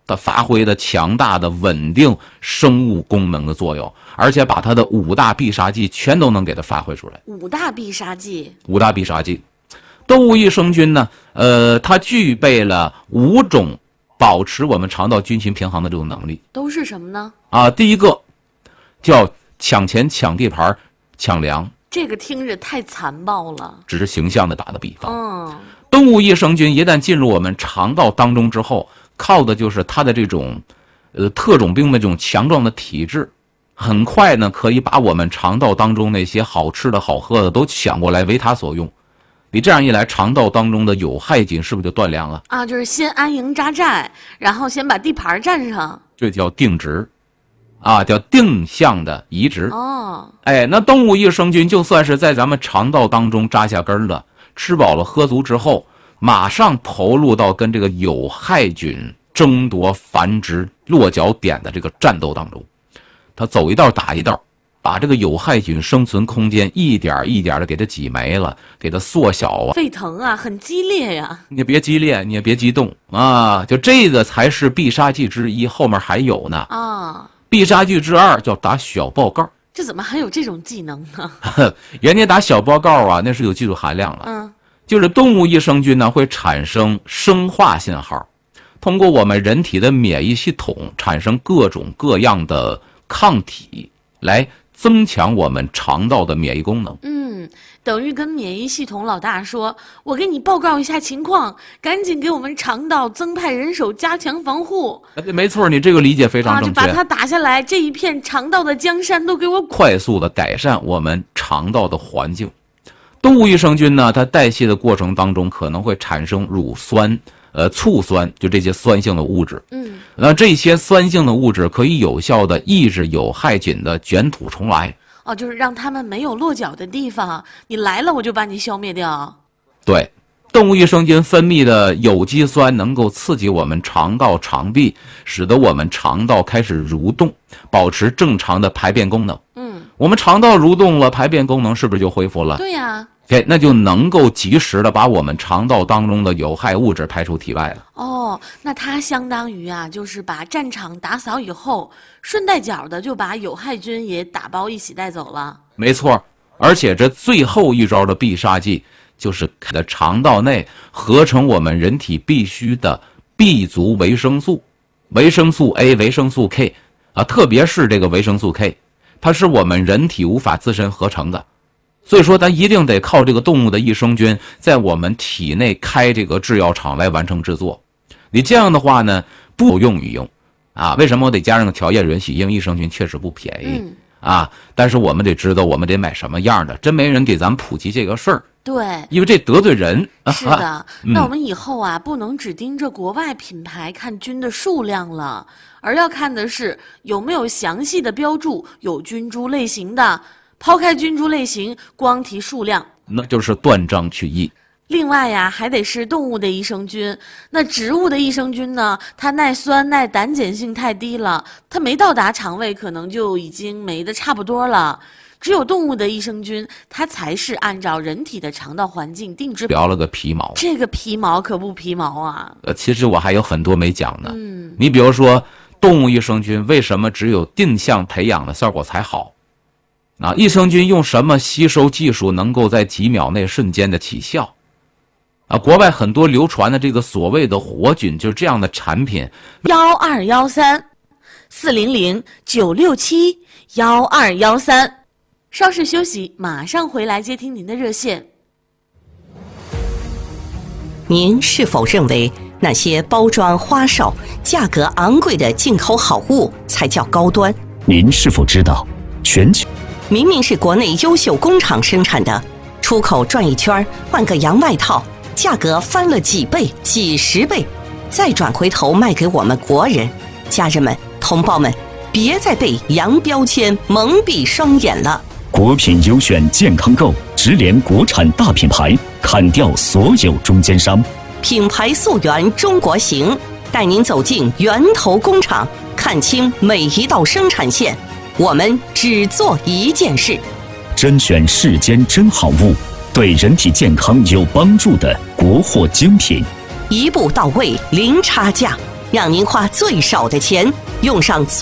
它发挥的强大的稳定生物功能的作用，而且把它的5大必杀技全都能给它发挥出来。 5大必杀技 ，5大必杀技，动物益生菌呢，它具备了5种保持我们肠道菌群平衡的这种能力。 都是什么呢？ 第一个叫抢钱、抢地盘、抢粮。 这个听着太残暴了， 只是形象的打的比方。 嗯， 动物益生菌一旦进入我们肠道当中之后，靠的就是它的这种特种兵的这种强壮的体质，很快呢可以把我们肠道当中那些好吃的好喝的都抢过来为它所用。你这样一来，肠道当中的有害菌是不是就断粮了啊？就是先安营扎寨，然后先把地盘占上， 这叫定植叫定向的移植。 哦， 那动物益生菌就算是在咱们肠道当中扎下根了，吃饱了喝足之后，马上投入到跟这个有害菌争夺繁殖落脚点的这个战斗当中，它走一道打一道，把这个有害菌生存空间一点一点的给它挤没了，给它缩小沸腾啊，很激烈呀。 你别激烈，你也别激动就这个才是必杀技之一，后面还有呢必杀技之2叫打小报告。 这怎么还有这种技能呢？ 人家打小报告那是有技术含量了。就是动物益生菌呢会产生生化信号，通过我们人体的免疫系统产生各种各样的抗体，来增强我们肠道的免疫功能。 等于跟免疫系统老大说，我给你报告一下情况，赶紧给我们肠道增派人手，加强防护。 没错，你这个理解非常正确。 就把它打下来，这一片肠道的江山都给我快速的改善我们肠道的环境。动物益生菌呢，它代谢的过程当中可能会产生乳酸、醋酸，就这些酸性的物质。那这些酸性的物质可以有效的抑制有害菌的卷土重来。 就是让它们没有落脚的地方，你来了我就把你消灭掉。 对，动物益生菌分泌的有机酸能够刺激我们肠道肠壁，使得我们肠道开始蠕动，保持正常的排便功能。我们肠道蠕动了，排便功能是不是就恢复了？ 对呀。 那就能够及时的把我们肠道当中的有害物质排出体外了。 那它相当于就是把战场打扫以后，顺带脚的就把有害菌也打包一起带走了。 没错，而且这最后一招的必杀技就是在肠道内合成我们人体必须的 B 族维生素，维生素 A、维生素 K 特别是这个维生素 K， 它是我们人体无法自身合成的。所以说咱一定得靠这个动物的益生菌在我们体内开这个制药厂来完成制作。你这样的话呢不用于用为什么我得加上个条件允许？因为益生菌确实不便宜但是我们得知道我们得买什么样的，真没人给咱们普及这个事儿。 对， 因为这得罪人。 是的，那我们以后不能只盯着国外品牌看菌的数量了，而要看的是有没有详细的标注有菌株类型的。抛开菌株类型，光提数量， 那就是断章取义。 另外还得是动物的益生菌。那植物的益生菌呢，它耐酸耐胆碱性太低了，它没到达肠胃可能就已经没得差不多了。只有动物的益生菌，它才是按照人体的肠道环境定制。 聊了个皮毛， 这个皮毛可不皮毛其实我还有很多没讲呢。你比如说动物益生菌为什么只有定向培养的效果才好？益生菌用什么吸收技术能够在几秒内瞬间的起效？国外很多流传的这个所谓的活菌，就是这样的产品。 1213-400-967-1213，稍事休息，马上回来接听您的热线。 您是否认为那些包装花哨、价格昂贵的进口好物才叫高端？ 您是否知道全球明明是国内优秀工厂生产的，出口转一圈换个洋外套，价格翻了几倍、几十倍，再转回头卖给我们国人。家人们、同胞们，别再被洋标签蒙蔽双眼了。 国品优选健康购，直连国产大品牌，砍掉所有中间商， 品牌溯源中国行，带您走进源头工厂，看清每一道生产线。我们只做一件事， 甄选世间真好物，对人体健康有帮助的国货精品， 一步到位，零差价。 让您花最少的钱，用上最